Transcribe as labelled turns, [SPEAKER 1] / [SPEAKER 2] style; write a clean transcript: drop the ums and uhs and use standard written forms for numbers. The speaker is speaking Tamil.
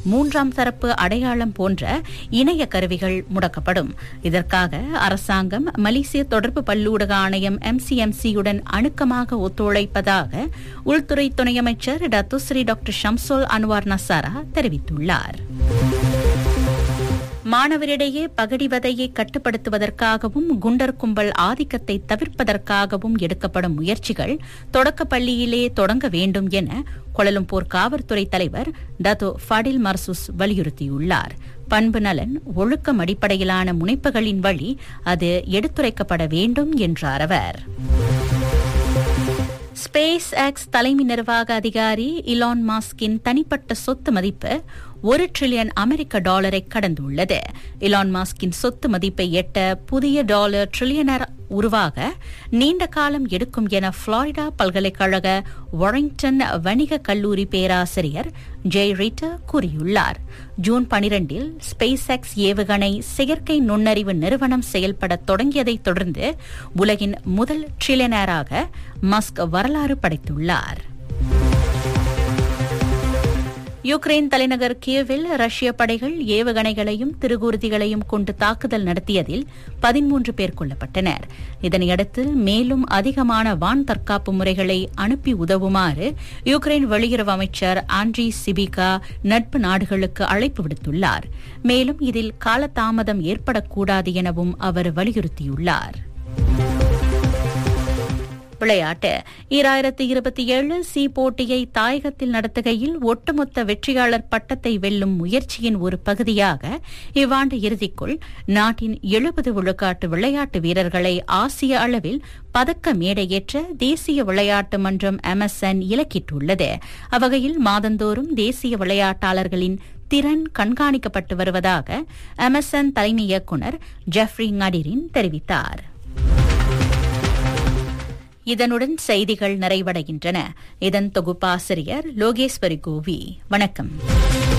[SPEAKER 1] மூன்றாம் தரப்பு அடையாளம் போன்ற இணைய கருவிகள் முடக்கப்படும். இதற்காக அரசாங்கம் மலேசிய தொடர்பு பல்லூடக ஆணையம் MCMC-யுடன் அணுக்கமாக ஒத்துழைப்பதாக உள்துறை துணை அமைச்சர் டத்துஸ்ரீ டாக்டர் ஷம்சுல் அன்வார் நசாரா தெரிவித்துள்ளார். மாணவரிடையே பகடிவதையை கட்டுப்படுத்துவதற்காகவும் குண்டர் கும்பல் ஆதிக்கத்தை தவிர்ப்பதற்காகவும் எடுக்கப்படும் முயற்சிகள் தொடக்கப் பள்ளியிலே தொடங்க வேண்டும் என கோலாலம்பூர் காவல்துறை தலைவர் டத்தோ ஃபடில் மர்சூஸ் வலியுறுத்தியுள்ளார். பண்பு நலன், ஒழுக்கம் அடிப்படையிலான முனைப்புகளின் வழி அது எடுத்துரைக்கப்பட வேண்டும் என்றார் அவர். ஸ்பேஸ் எக்ஸ் தலைமை நிர்வாக அதிகாரி இலான் மாஸ்கின் தனிப்பட்ட சொத்து மதிப்பு $1 டிரில்லியன் கடந்துள்ளது. இலான் மாஸ்கின் சொத்து மதிப்பை எட்ட புதிய $1 டிரில்லியனர் உருவாக நீண்ட காலம் எடுக்கும் என புளோரிடா பல்கலைக்கழக வாரிங்டன் வணிக கல்லூரி பேராசிரியர் ஜெய் ரீட்டர் கூறியுள்ளார். ஜூன் 12-இல் ஸ்பேஸ் எக்ஸ் ஏவுகணை செயற்கை நுண்ணறிவு நிறுவனம் செயல்பட தொடங்கியதைத் தொடர்ந்து உலகின் முதல் டிரில்லியனராக மஸ்க் வரலாறு படைத்துள்ளார். யுக்ரைன் தலைநகர் கியவில் ரஷ்ய படைகள் ஏவுகணைகளையும் திருகூர்திகளையும் கொண்டு தாக்குதல் நடத்தியதில் 13 பேர் கொல்லப்பட்டனர். இதனையடுத்து மேலும் அதிகமான வான் தற்காப்பு முறைகளை அனுப்பி உதவுமாறு யுக்ரைன் வெளியுறவு அமைச்சர் ஆண்ட்ரி சிபிகா நட்பு நாடுகளுக்கு அழைப்பு விடுத்துள்ளார். மேலும் இதில் காலதாமதம் ஏற்படக்கூடாது எனவும் அவர் வலியுறுத்தியுள்ளார். விளையாட்டு 2027 சி போட்டியை தாயகத்தில் நடத்துகையில் ஒட்டுமொத்த வெற்றியாளர் பட்டத்தை வெல்லும் முயற்சியின் ஒரு பகுதியாக இவ்வாண்டு இறுதிக்குள் நாட்டின் 70 விழுக்காட்டு விளையாட்டு வீரர்களை ஆசிய அளவில் பதக்க மேடையேற்ற தேசிய விளையாட்டு மன்றம் MSN இலக்கிட்டுள்ளது. அவ்வகையில் மாதந்தோறும் தேசிய விளையாட்டாளர்களின் திறன் கண்காணிக்கப்பட்டு வருவதாக MSN தலைமை இயக்குநர் ஜெஃப்ரி ngadirin தெரிவித்தார். இதனுடன் செய்திகள் நிறைவடைகின்றன. இதன் தொகுப்பாசிரியர் லோகேஸ்வரி கோவி. வணக்கம்.